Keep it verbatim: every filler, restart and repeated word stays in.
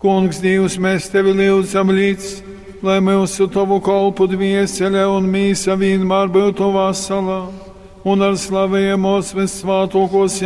Kungs, Dievs, mēs tevi lūdzam līdz, lai mūsu tavu kalpu dviesele un mīsa vienmēr būtu vasalā, un ar slavējamos visvātokos